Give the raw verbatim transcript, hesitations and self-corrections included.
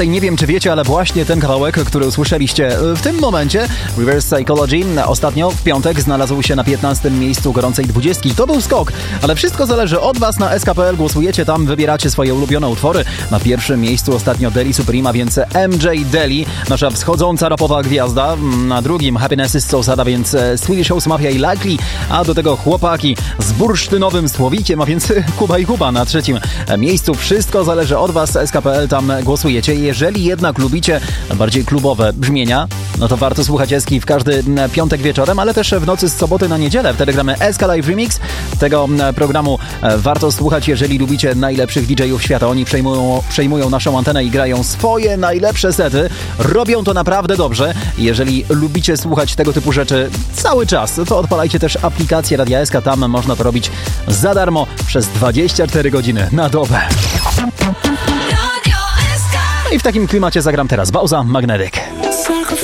dwunastej. Nie wiem, czy wiecie, ale właśnie ten kawałek, który usłyszeliście w tym momencie, Reverse Psychology, ostatnio w piątek znalazł się na piętnastym miejscu gorącej dwudziestki. To był skok, ale wszystko zależy od was. Na S K P L głosujecie, tam wybieracie swoje ulubione utwory. Na pierwszym miejscu ostatnio Deli Suprema, więc M J Deli, nasza wschodząca rapowa gwiazda. Na drugim Happiness is so sad, a więc Swedish House Mafia i Likely, a do tego chłopaki z bursztynowym słowikiem, a więc Kuba i Kuba. Na trzecim miejscu wszystko zależy od was. S K P L, tam głosujecie. Jeżeli jednak lubicie bardziej klubowe brzmienia, no to warto słuchać Eski w każdy piątek wieczorem, ale też w nocy z soboty na niedzielę. Wtedy gramy Eska Live Remix. Tego programu warto słuchać, jeżeli lubicie najlepszych D J ów świata. Oni przejmują, przejmują naszą antenę i grają swoje najlepsze sety. Robią to naprawdę dobrze. Jeżeli lubicie słuchać tego typu rzeczy cały czas, to odpalajcie też aplikację Radia Eska. Tam można to robić za darmo przez dwadzieścia cztery godziny na dobę. I w takim klimacie zagram teraz Bauza, Magnetic.